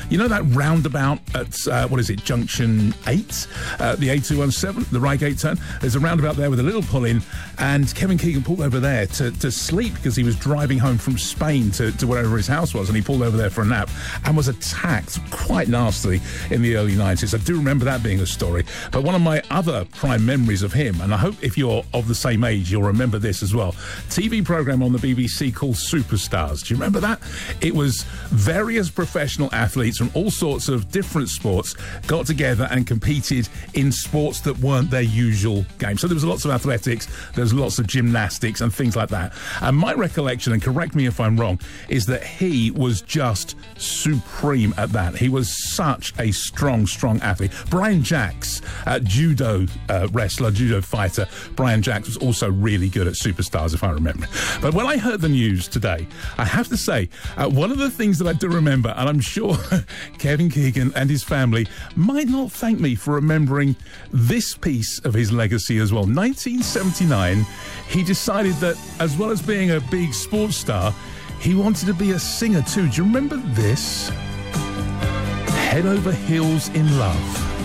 You know that roundabout at, Junction 8? The A217, the Reigate turn? There's a roundabout there with a little pull-in, and Kevin Keegan pulled over there to sleep because he was driving home from Spain to wherever his house was, and he pulled over there for a nap and was attacked quite nastily in the early 90s. I do remember that being a story. But one of my other prime memories of him, and I hope if you're of the same age, you'll remember this as well, TV programme on the BBC called Superstars. Do you remember that? It was various professional athletes from all sorts of different sports got together and competed in sports that weren't their usual game. So there was lots of athletics, there was lots of gymnastics and things like that. And my recollection, and correct me if I'm wrong, is that he was just supreme at that. He was such a strong athlete. Brian Jacks, judo wrestler, judo fighter, Brian Jacks was also really good at Superstars, if I remember. But when I heard the news today, I have to say, one of the things that I do remember, and I'm sure Kevin Keegan and his family might not thank me for remembering this piece of his legacy as well. 1979, he decided that as well as being a big sports star, he wanted to be a singer too. Do you remember this? Head Over Heels in Love.